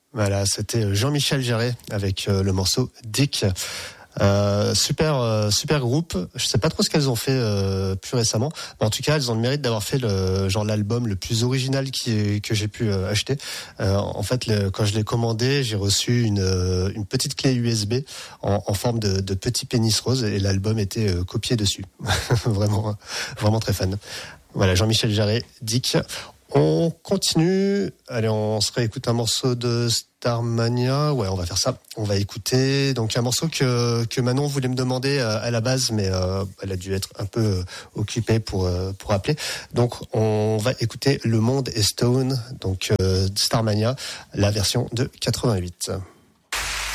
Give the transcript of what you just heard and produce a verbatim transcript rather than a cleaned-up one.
Voilà, c'était Jean-Michel Jarre avec euh, le morceau Dick. Euh, super, euh, super groupe. Je sais pas trop ce qu'elles ont fait euh, plus récemment, mais en tout cas, elles ont le mérite d'avoir fait le genre l'album le plus original qui que j'ai pu euh, acheter. Euh, en fait, le, quand je l'ai commandé, j'ai reçu une euh, une petite clé U S B en, en forme de, de petit pénis rose et l'album était euh, copié dessus. vraiment, vraiment très fan. Voilà, Jean-Michel Jarre, Dick. On continue. Allez, on se réécoute un morceau de Starmania. Ouais, on va faire ça. On va écouter donc un morceau que que Manon voulait me demander à, à la base, mais euh, elle a dû être un peu euh, occupée pour euh, pour appeler. Donc on va écouter Le Monde est Stone, donc euh, Starmania, la version de quatre-vingt-huit.